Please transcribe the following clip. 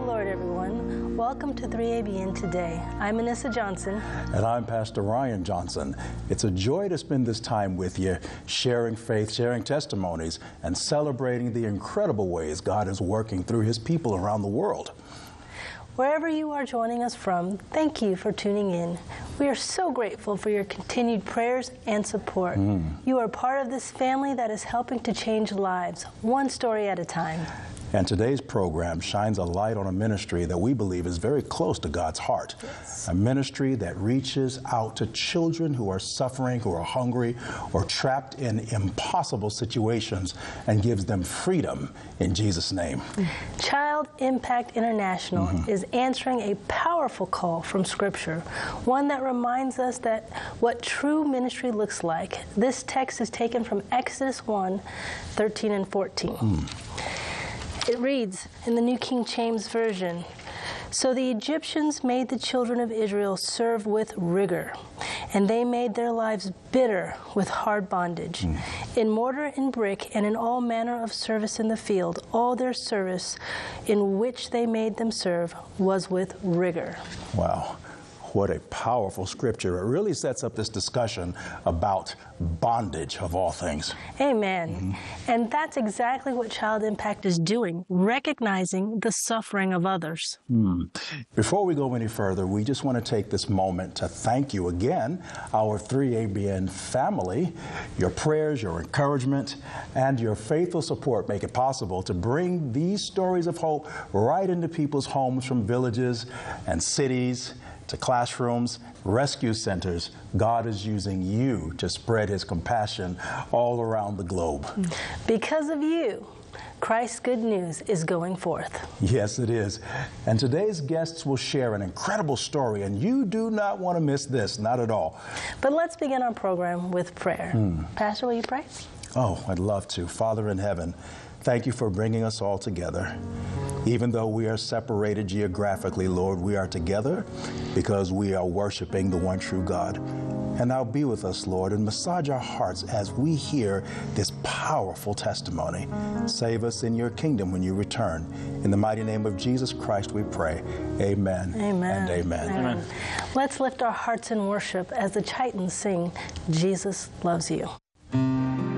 Lord, everyone. Welcome to 3ABN Today. I'm Anissa Johnson. And I'm Pastor Ryan Johnson. It's a joy to spend this time with you, sharing faith, sharing testimonies, and celebrating the incredible ways God is working through His people around the world. Wherever you are joining us from, thank you for tuning in. We are so grateful for your continued prayers and support. You are part of this family that is helping to change lives, one story at a time. And today's program shines a light on a ministry that we believe is very close to God's heart. Yes. A ministry that reaches out to children who are suffering, who are hungry, or trapped in impossible situations and gives them freedom in Jesus' name. Child Impact International is answering a powerful call from Scripture, one that reminds us that what true ministry looks like. This text is taken from Exodus 1:13 and 14. It reads in the New King James Version, "So the Egyptians made the children of Israel serve with rigor, and they made their lives bitter with hard bondage. In mortar and brick and in all manner of service in the field, all their service in which they made them serve was with rigor." Wow. What a powerful scripture. It really sets up this discussion about bondage of all things. Amen. And that's exactly what Child Impact is doing, recognizing the suffering of others. Before we go any further, we just want to take this moment to thank you again, our 3ABN family. Your prayers, your encouragement, and your faithful support make it possible to bring these stories of hope right into people's homes, from villages and cities to classrooms, rescue centers. God is using you to spread His compassion all around the globe. Because of you, Christ's good news is going forth. Yes, it is. And today's guests will share an incredible story, and you do not want to miss this, not at all. But let's begin our program with prayer. Pastor, will you pray? Oh, I'd love to. Father in heaven, thank you for bringing us all together. Even though we are separated geographically, Lord, we are together because we are worshiping the one true God. And now be with us, Lord, and massage our hearts as we hear this powerful testimony. Save us in your kingdom when you return. In the mighty name of Jesus Christ we pray. Amen. Amen. And amen. Amen. Let's lift our hearts in worship as the Chitons sing, "Jesus Loves You."